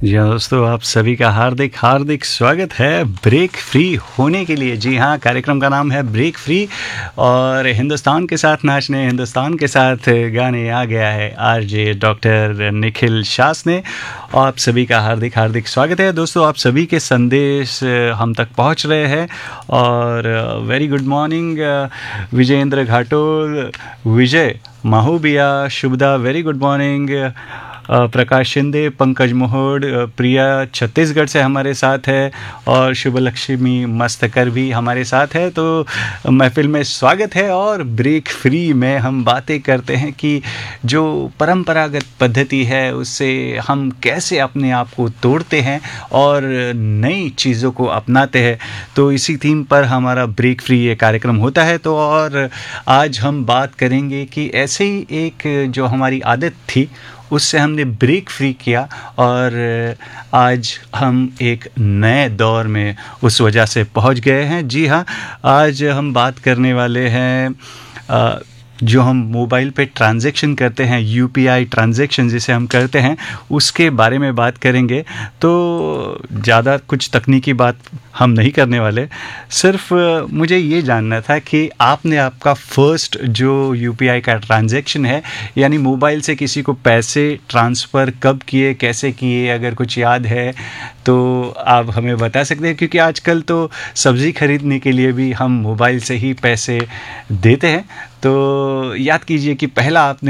जी हाँ दोस्तों, आप सभी का हार्दिक हार्दिक स्वागत है ब्रेक फ्री होने के लिए। जी हाँ, कार्यक्रम का नाम है ब्रेक फ्री और हिंदुस्तान के साथ नाचने, हिंदुस्तान के साथ गाने आ गया है आरजे डॉक्टर निखिल शास ने। आप सभी का हार्दिक हार्दिक स्वागत है दोस्तों। आप सभी के संदेश हम तक पहुंच रहे हैं और very good morning Vijayendra Ghatol, विजय माहूबिया, शुभदा, वेरी गुड मॉर्निंग। प्रकाश शिंदे, पंकज मोहोड, प्रिया छत्तीसगढ़ से हमारे साथ है और शुभलक्ष्मी मस्तकर भी हमारे साथ है। तो महफिल में स्वागत है और ब्रेक फ्री में हम बातें करते हैं कि जो परंपरागत पद्धति है उससे हम कैसे अपने आप को तोड़ते हैं और नई चीज़ों को अपनाते हैं। तो इसी थीम पर हमारा ब्रेक फ्री ये कार्यक्रम होता है। तो और आज हम बात करेंगे कि ऐसे ही एक जो हमारी आदत थी उससे हमने ब्रेक फ्री किया और आज हम एक नए दौर में उस वजह से पहुंच गए हैं। जी हाँ, आज हम बात करने वाले हैं जो हम मोबाइल पे ट्रांजैक्शन करते हैं, यूपीआई ट्रांजैक्शन जिसे हम करते हैं, उसके बारे में बात करेंगे। तो ज़्यादा कुछ तकनीकी बात हम नहीं करने वाले, सिर्फ मुझे ये जानना था कि आपने आपका फर्स्ट जो यूपीआई का ट्रांजैक्शन है, यानी मोबाइल से किसी को पैसे ट्रांसफ़र कब किए, कैसे किए, अगर कुछ याद है तो आप हमें बता सकते हैं। क्योंकि आजकल तो सब्ज़ी खरीदने के लिए भी हम मोबाइल से ही पैसे देते हैं। तो याद कीजिए कि पहला आपने